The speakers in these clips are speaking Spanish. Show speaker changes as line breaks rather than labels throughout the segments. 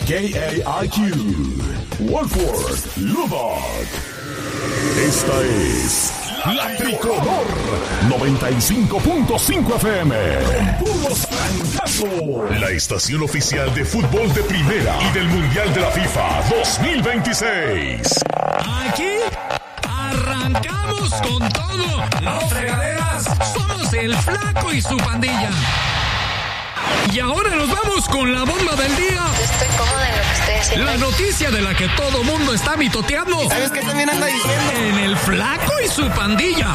KAIQ, Wolford, Lubbock. Esta es La Tricolor 95.5 FM. Con puros francazos. La estación oficial de fútbol de primera y del Mundial de la FIFA 2026.
Aquí arrancamos con todo. Las fregaderas somos el Flaco y su pandilla. Y ahora nos vamos con la bomba del día.
Estoy cómoda en lo que estoy haciendo.
La noticia de la que todo mundo está mitoteando.
¿Sabes qué también anda diciendo?
En el Flaco y su pandilla.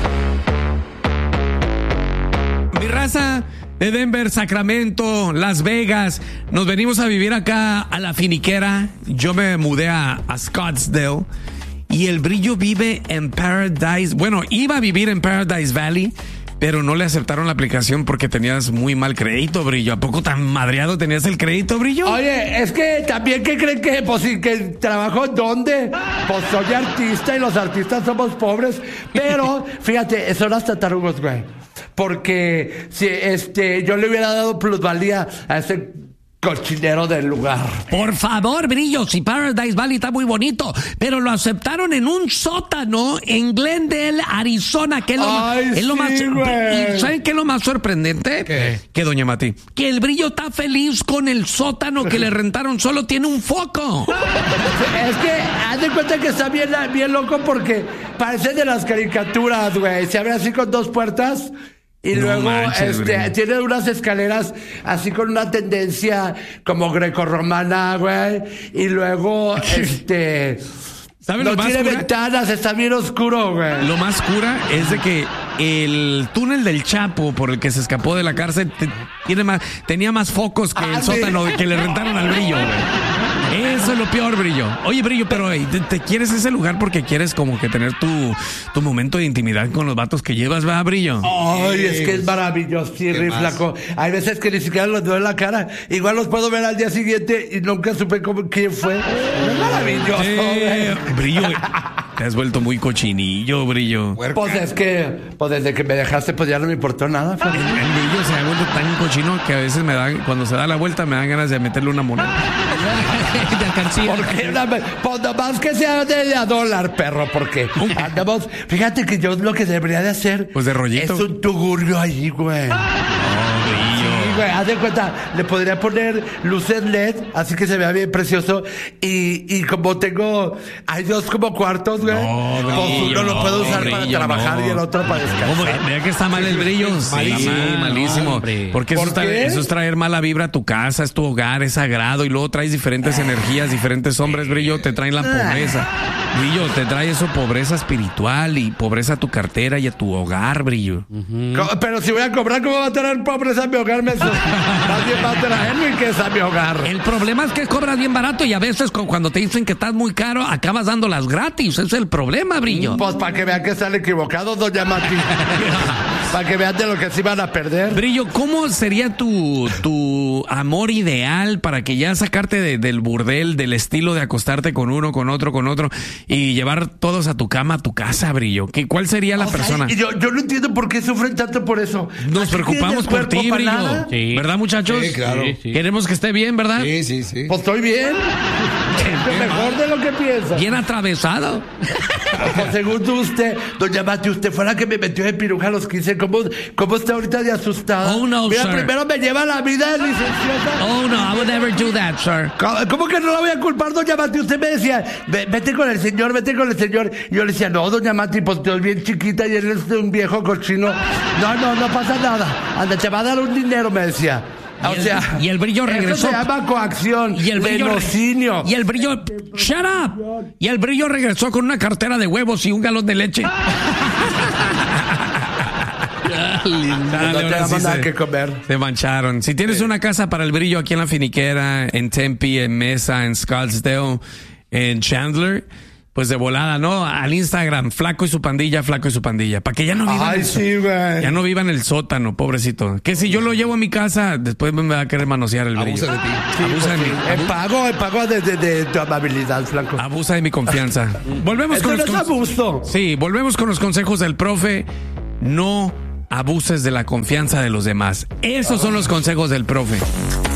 Mi raza de Denver, Sacramento, Las Vegas. Nos venimos a vivir acá a la finiquera. Yo me mudé a Scottsdale. Y el Brillo vive en Paradise. Bueno, iba a vivir en Paradise Valley, pero no le aceptaron la aplicación porque tenías muy mal crédito, Brillo. ¿A poco tan madreado tenías el crédito, Brillo?
Oye, es que también que creen que, pues, que trabajo ¿dónde? Pues soy artista y los artistas somos pobres. Pero, fíjate, son hasta tarugos, güey. Porque si yo le hubiera dado plusvalía a ese cochinero del lugar.
Por favor, Brillo, si Paradise Valley está muy bonito, pero lo aceptaron en un sótano en Glendale, Arizona, que es lo más... ¿Y saben qué es lo más sorprendente?
¿Qué?
Que, doña Mati, que el Brillo está feliz con el sótano que le rentaron, solo tiene un foco.
Es que haz de cuenta que está bien loco porque parece de las caricaturas, güey. Se abre así con dos puertas. Y
No
luego,
manches,
tiene unas escaleras así con una tendencia como grecorromana, güey. Y luego,
¿Saben
no
lo más
tiene
cura?
ventanas, está bien oscuro, güey.
Lo más cura es de que el túnel del Chapo por el que se escapó de la cárcel tenía más focos que el sótano que le rentaron al Brillo, güey. Eso es lo peor, Brillo. Oye, Brillo, pero ¿te quieres ese lugar porque quieres como que tener tu momento de intimidad con los vatos que llevas, va, Brillo?
Ay, es que es maravilloso, sí, Flaco. Hay veces que ni siquiera los veo en la cara. Igual los puedo ver al día siguiente y nunca supe quién fue. Es maravilloso, güey.
Brillo, te has vuelto muy cochinillo, Brillo.
Pues es que, desde que me dejaste, pues ya no me importó nada, Flaco.
El Brillo se ha vuelto tan cochino que a veces cuando se da la vuelta me dan ganas de meterle una moneda.
Porque pues nomás que sea de a dólar, perro, porque andamos. Fíjate que yo lo que debería de hacer
Pues de rollito.
es un tugurio ahí, güey. Sí, güey, haz de cuenta, le podría poner luces LED, así que se vea bien precioso. Y como hay dos como cuartos, güey. Pues uno lo puedo usar para trabajar y el otro para descansar.
Vea que está mal el Brillo. Sí, malísimo. Porque
¿Por qué?
eso es traer mala vibra a tu casa, es tu hogar, es sagrado. Y luego traes diferentes energías, diferentes hombres, Brillo, te traen la pobreza. Brillo, te trae eso, pobreza espiritual y pobreza a tu cartera y a tu hogar, Brillo.
Pero si voy a cobrar, ¿cómo va a tener pobreza a mi hogar? Más bien va a traer riqueza a mi hogar.
El problema es que cobras bien barato y a veces cuando te dicen que estás muy caro, acabas dándolas gratis. Ese es el problema, Brillo.
Pues para que vean que están equivocados, doña Mati. Para que vean de lo que se iban a perder.
Brillo, ¿cómo sería tu amor ideal para que ya sacarte del burdel, del estilo de acostarte con uno, con otro y llevar todos a tu cama, a tu casa, Brillo? ¿Cuál sería la persona?
Yo no entiendo por qué sufren tanto por eso.
Nos preocupamos por ti, Brillo.
Sí.
¿Verdad, muchachos?
Sí, claro.
Sí. Queremos que esté bien, ¿verdad?
Sí.
Pues estoy bien. Es mejor de lo que piensa.
Bien atravesado.
Pues según usted, doña Mati, usted fue la que me metió de piruja a los 15. ¿Cómo está ahorita de asustada?
Oh, no,
Mira,
sir.
Primero me lleva la vida de licenciada.
Oh, no, I would never do that, sir.
¿Cómo que no la voy a culpar, doña Mati? Usted me decía, vete con el señor. Y yo le decía, no, doña Mati, pues tú eres bien chiquita y él es un viejo cochino. No pasa nada. Anda, te va a dar un dinero, me decía.
Y el Brillo regresó.
Eso se llama coacción, lenocinio.
Y el Brillo, shut up. Y el Brillo regresó con una cartera de huevos y un galón de leche.
No te damos nada que comer.
Se mancharon. Si tienes una casa para el Brillo aquí en la finiquera, en Tempe, en Mesa, en Scottsdale, en Chandler, pues de volada, ¿no? Al Instagram, Flaco y su pandilla. Para que ya no vivan.
Sí, güey.
Ya no vivan en el sótano, pobrecito. Que si yo lo llevo a mi casa, después me va a querer manosear el Brillo.
Abusa de ti.
Sí,
Abusa de
pues
mí.
El pago de tu amabilidad, Flaco.
Abusa de mi confianza. Volvemos
Eso
con
no es abuso.
Sí, volvemos con los consejos del profe. No abuses de la confianza de los demás. Esos son los consejos del profe.